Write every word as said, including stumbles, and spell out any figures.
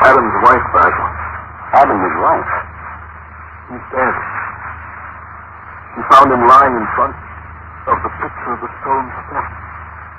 Adam's wife, Basil. Adam, his wife? He's dead. She found him lying in front of the picture of the stone step.